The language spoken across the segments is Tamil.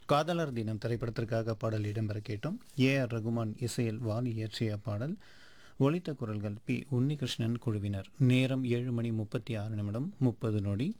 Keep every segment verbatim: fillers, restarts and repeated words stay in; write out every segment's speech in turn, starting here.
காதலர் தினம் திரைப்படத்திற்காக பாடல் இடம்பெற கேட்டோம். ஏ ஆர் ரகுமான் இசையில் வாலி இயற்றிய பாடல். ஒலித்த குரல்கள் பி உன்னிகிருஷ்ணன் குழுவினர். நேரம் ஏழு மணி முப்பத்தி ஆறு நிமிடம் முப்பது நொடி.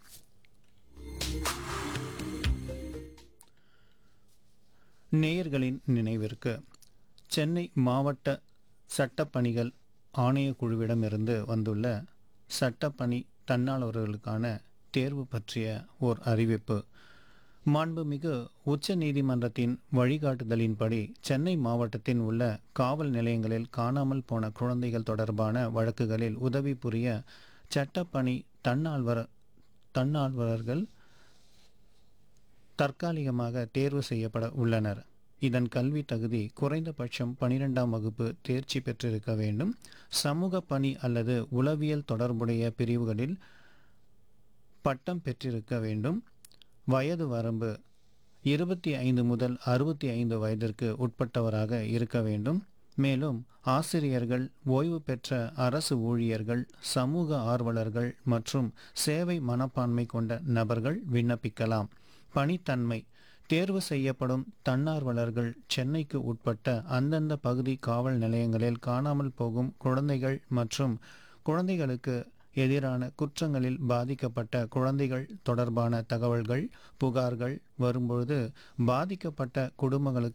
நேயர்களின் நினைவிற்கு சென்னை மாவட்ட சட்டப்பணிகள் ஆணையக்குழுவிடமிருந்து வந்துள்ள சட்டப்பணி தன்னாளர்களுக்கான தேர்வு பற்றிய ஓர் அறிவிப்பு. மாண்புமிகு உச்ச நீதிமன்றத்தின் வழிகாட்டுதலின்படி சென்னை மாவட்டத்தில் உள்ள காவல் நிலையங்களில் காணாமல் போன குழந்தைகள் தொடர்பான வழக்குகளில் உதவி புரிய சட்டப்பணி தன்னால்வர தன்னால்வலர்கள் தற்காலிகமாக தேர்வு செய்யப்பட உள்ளனர். இதன் கல்வி தகுதி குறைந்தபட்சம் பனிரெண்டாம் வகுப்பு தேர்ச்சி பெற்றிருக்க வேண்டும். சமூக பணி அல்லது உளவியல் தொடர்புடைய பிரிவுகளில் பட்டம் பெற்றிருக்க வேண்டும். வயது வரம்பு இருபத்தி ஐந்து முதல் அறுபத்தி ஐந்து வயதிற்கு உட்பட்டவராக இருக்க வேண்டும். மேலும் ஆசிரியர்கள், ஓய்வு பெற்ற அரசு ஊழியர்கள், சமூக ஆர்வலர்கள் மற்றும் சேவை மனப்பான்மை கொண்ட நபர்கள் விண்ணப்பிக்கலாம். பணித்தன்மை: தேர்வு செய்யப்படும் தன்னார்வலர்கள் சென்னைக்கு உட்பட்ட அந்தந்த பகுதி காவல் நிலையங்களில் காணாமல் போகும் குழந்தைகள் மற்றும் குழந்தைகளுக்கு எதிரான குற்றங்களில் பாதிக்கப்பட்ட குழந்தைகள் தொடர்பான தகவல்கள், புகார்கள் வரும்பொழுது பாதிக்கப்பட்ட குடும்பங்களுக்கு